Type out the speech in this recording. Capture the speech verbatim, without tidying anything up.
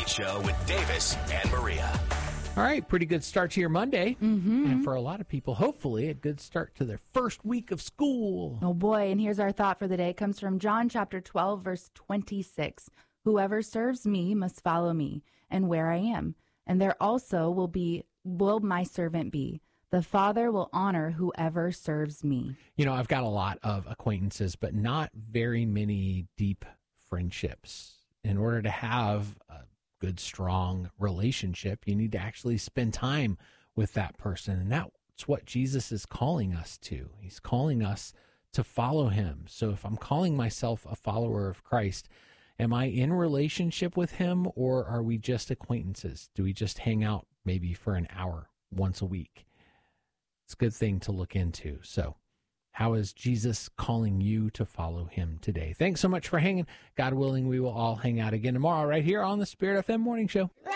Morning Show with Davis and Maria. All right, pretty good start to your Monday. Mm-hmm. And for a lot of people, hopefully, a good start to their first week of school. Oh, boy. And here's our thought for the day. It comes from John chapter twelve, verse twenty-six. Whoever serves me must follow me, and where I am. And there also will be will my servant be. The Father will honor whoever serves me. You know, I've got a lot of acquaintances, but not very many deep friendships. In order to have a good, strong relationship, you need to actually spend time with that person. And that's what Jesus is calling us to. He's calling us to follow him. So if I'm calling myself a follower of Christ, am I in relationship with him, or are we just acquaintances? Do we just hang out maybe for an hour once a week? It's a good thing to look into. So how is Jesus calling you to follow him today? Thanks so much for hanging. God willing, we will all hang out again tomorrow right here on the Spirit F M Morning Show.